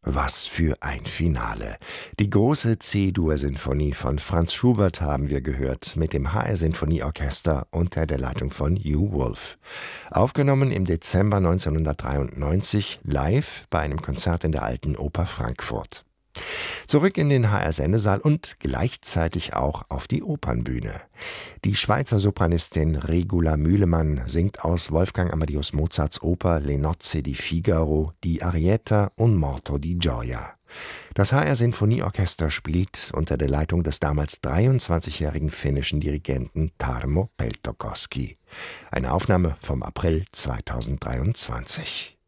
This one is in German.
Was für ein Finale. Die große C-Dur-Sinfonie von Franz Schubert haben wir gehört mit dem HR-Sinfonieorchester unter der Leitung von Hugh Wolf. Aufgenommen im Dezember 1993 live bei einem Konzert in der Alten Oper Frankfurt. Zurück in den HR-Sendesaal und gleichzeitig auch auf die Opernbühne. Die Schweizer Sopranistin Regula Mühlemann singt aus Wolfgang Amadeus Mozarts Oper Le Nozze di Figaro die Arietta Un morto di gioia. Das HR-Sinfonieorchester spielt unter der Leitung des damals 23-jährigen finnischen Dirigenten Tarmo Peltokoski. Eine Aufnahme vom April 2023.